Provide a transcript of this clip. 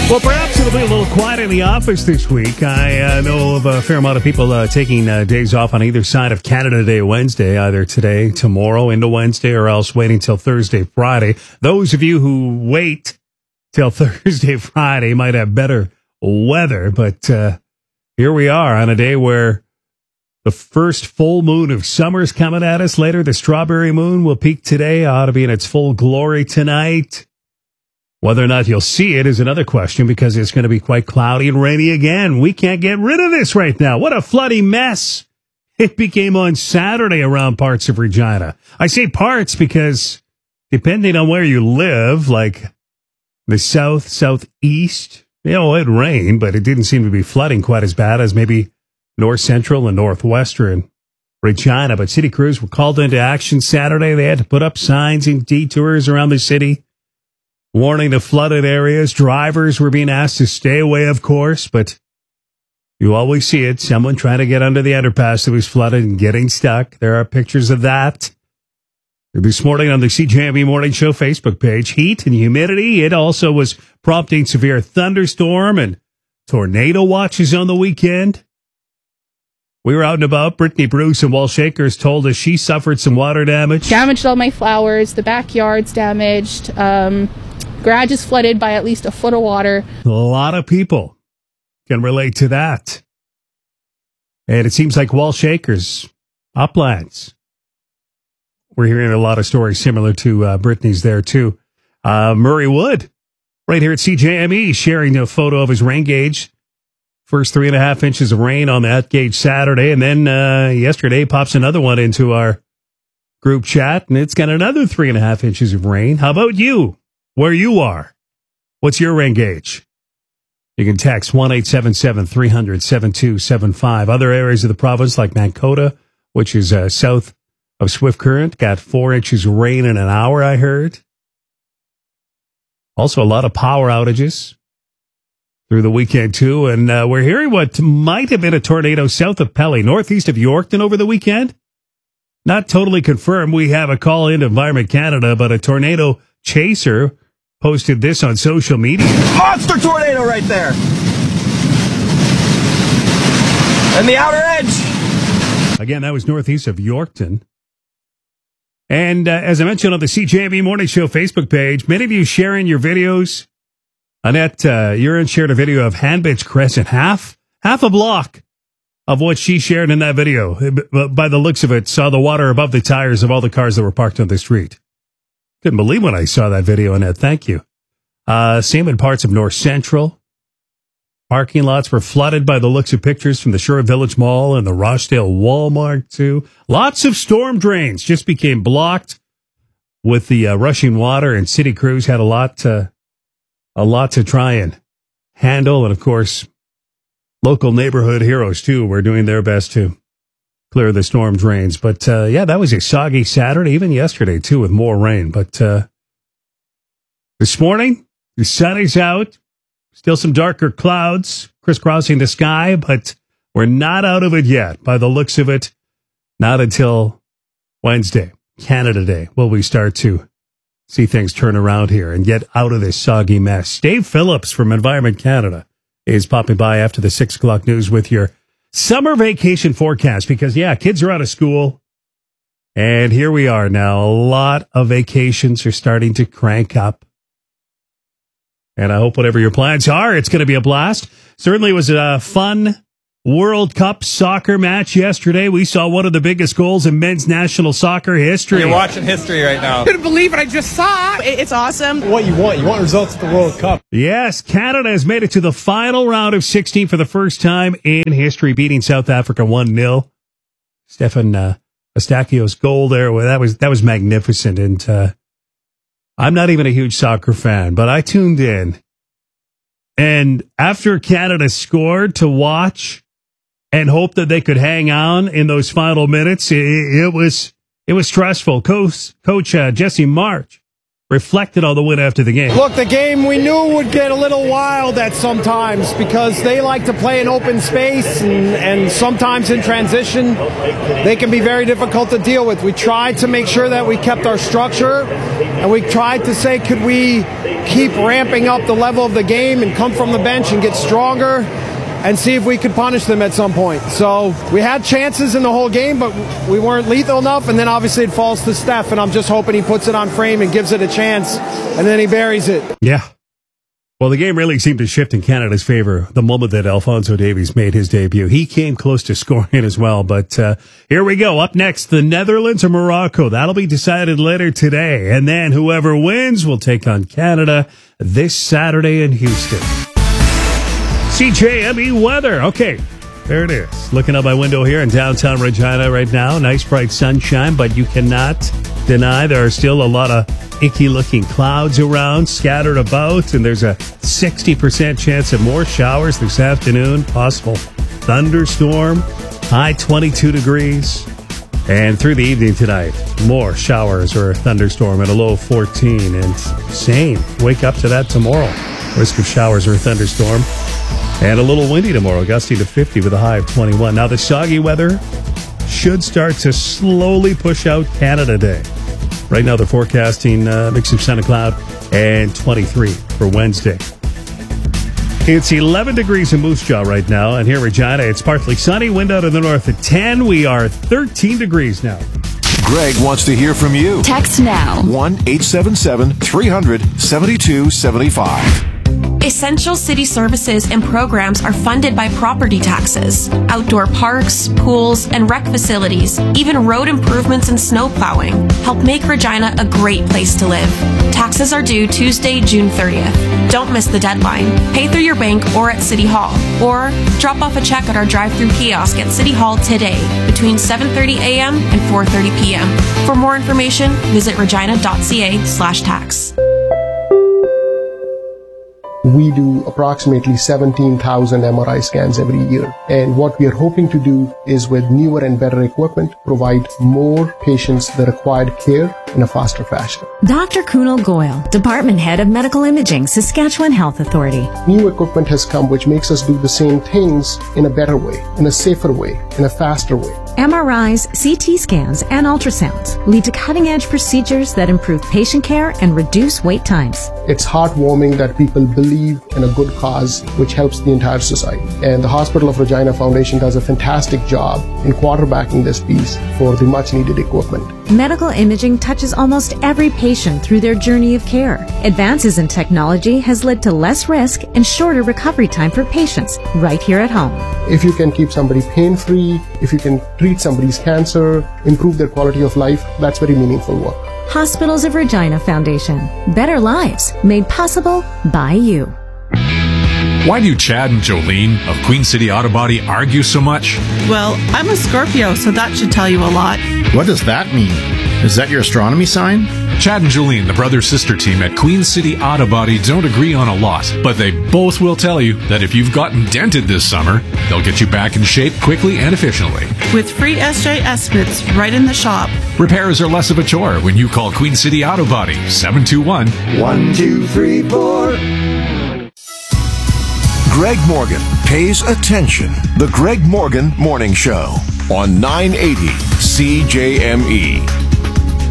Well, perhaps it'll be a little quiet in the office this week. I know of a fair amount of people taking days off on either side of Canada Day Wednesday, either today, tomorrow into Wednesday, or else waiting till Thursday, Friday. Those of you who wait till Thursday, Friday might have better weather, but here we are on a day where the first full moon of summer's coming at us later. The strawberry moon will peak today, ought to be in its full glory tonight. Whether or not you'll see it is another question, because it's going to be quite cloudy and rainy again. We can't get rid of this right now. What a floody mess it became on Saturday around parts of Regina. I say parts because depending on where you live, like the south, southeast, it rained, but it didn't seem to be flooding quite as bad as maybe north central and northwestern Regina. But city crews were called into action Saturday. They had to put up signs and detours around the city, warning the flooded areas. Drivers were being asked to stay away, of course, but you always see it. Someone trying to get under the underpass that was flooded and getting stuck. There are pictures of that. This morning on the CJME Morning Show Facebook page, heat and humidity. It also was prompting severe thunderstorm and tornado watches on the weekend. We were out and about. Brittany Bruce and Walsh Acres told us she suffered some water damage. Damaged all my flowers. The backyard's damaged. Garage is flooded by at least a foot of water. A lot of people can relate to that. And it seems like Walsh Acres, uplands. We're hearing a lot of stories similar to Brittany's there, too. Murray Wood, right here at CJME, sharing a photo of his rain gauge. First 3.5 inches of rain on that gauge Saturday. And then yesterday pops another one into our group chat, and it's got another 3.5 inches of rain. How about you? Where you are? What's your rain gauge? You can text 1-877-300-7275. Other areas of the province like Mankota, which is south of Swift Current, got 4 inches of rain in an hour, I heard. Also a lot of power outages through the weekend, too. And we're hearing what might have been a tornado south of Pelly, northeast of Yorkton over the weekend. Not totally confirmed. We have a call into Environment Canada, but a tornado chaser posted this on social media. Monster tornado right there. And the outer edge. Again, that was northeast of Yorkton. And as I mentioned on the CJME Morning Show Facebook page, many of you sharing your videos. Annette Urin shared a video of Hanbridge Crescent, half a block of what she shared in that video. By the looks of it, saw the water above the tires of all the cars that were parked on the street. Couldn't believe when I saw that video, Annette. Thank you. Same in parts of North Central. Parking lots were flooded by the looks of pictures from the Shore Village Mall and the Rochdale Walmart, too. Lots of storm drains just became blocked with the rushing water, and city crews had a lot to try and handle. And, of course, local neighborhood heroes, too, were doing their best to clear the storm drains. But, yeah, that was a soggy Saturday, even yesterday, too, with more rain. But this morning, the sun is out. Still some darker clouds crisscrossing the sky, but we're not out of it yet. By the looks of it, not until Wednesday, Canada Day, will we start to see things turn around here and get out of this soggy mess. Dave Phillips from Environment Canada is popping by after the 6 o'clock news with your summer vacation forecast, because, yeah, kids are out of school. And here we are now. A lot of vacations are starting to crank up. And I hope whatever your plans are, it's going to be a blast. Certainly was a fun World Cup soccer match yesterday. We saw one of the biggest goals in men's national soccer history. You're watching history right now. I couldn't believe it. I just saw it. It's awesome. What you want results at the World Cup. Yes, Canada has made it to the final round of 16 for the first time in history, beating South Africa 1-0. Stefan Eustáquio's goal there, well, that was magnificent. And I'm not even a huge soccer fan, but I tuned in. And after Canada scored, to watch and hope that they could hang on in those final minutes, it was stressful. Coach Jesse March reflected on the win after the game. Look, the game we knew would get a little wild at sometimes because they like to play in open space and sometimes in transition they can be very difficult to deal with. We tried to make sure that we kept our structure and we tried to say, could we keep ramping up the level of the game and come from the bench and get stronger and see if we could punish them at some point. So we had chances in the whole game, but we weren't lethal enough, and then obviously it falls to Steph, and I'm just hoping he puts it on frame and gives it a chance, and then he buries it. Yeah. Well, the game really seemed to shift in Canada's favor the moment that Alphonso Davies made his debut. He came close to scoring as well, but here we go. Up next, the Netherlands or Morocco. That'll be decided later today, and then whoever wins will take on Canada this Saturday in Houston. CJME weather. Okay, there it is. Looking out my window here in downtown Regina right now. Nice bright sunshine, but you cannot deny there are still a lot of icky-looking clouds around, scattered about, and there's a 60% chance of more showers this afternoon. Possible thunderstorm, high 22 degrees. And through the evening tonight, more showers or a thunderstorm at a low of 14. And same, wake up to that tomorrow. Risk of showers or a thunderstorm. And a little windy tomorrow, gusty to 50 with a high of 21. Now, the soggy weather should start to slowly push out Canada Day. Right now, they're forecasting a mix of sun and cloud and 23 for Wednesday. It's 11 degrees in Moose Jaw right now. And here in Regina, it's partly sunny, wind out of the north at 10. We are 13 degrees now. Greg wants to hear from you. Text now. 1-877-300-7275. Essential city services and programs are funded by property taxes. Outdoor parks, pools, and rec facilities, even road improvements and snow plowing, help make Regina a great place to live. Taxes are due Tuesday, June 30th. Don't miss the deadline. Pay through your bank or at City Hall. Or drop off a check at our drive-through kiosk at City Hall today between 7:30 a.m. and 4:30 p.m. For more information, visit regina.ca/tax. We do approximately 17,000 MRI scans every year. And what we are hoping to do is with newer and better equipment, provide more patients the required care in a faster fashion. Dr. Kunal Goyal, Department Head of Medical Imaging, Saskatchewan Health Authority. New equipment has come which makes us do the same things in a better way, in a safer way, in a faster way. MRIs, CT scans, and ultrasounds lead to cutting-edge procedures that improve patient care and reduce wait times. It's heartwarming that people believe in a good cause which helps the entire society. And the Hospital of Regina Foundation does a fantastic job in quarterbacking this piece for the much-needed equipment. Medical imaging touches almost every patient through their journey of care. Advances in technology has led to less risk and shorter recovery time for patients right here at home. If you can keep somebody pain-free, if you can treat somebody's cancer, improve their quality of life, that's very meaningful work. Hospitals of Regina Foundation. Better lives made possible by you. Why do Chad and Jolene of Queen City Auto Body argue so much? Well, I'm a Scorpio, so that should tell you a lot. What does that mean? Is that your astronomy sign? Chad and Jolene, the brother-sister team at Queen City Auto Body, don't agree on a lot, but they both will tell you that if you've gotten dented this summer, they'll get you back in shape quickly and efficiently. With free SJ estimates right in the shop. Repairs are less of a chore when you call Queen City Auto Body, 721-1234. Greg Morgan pays attention. The Greg Morgan Morning Show on 980 CJME.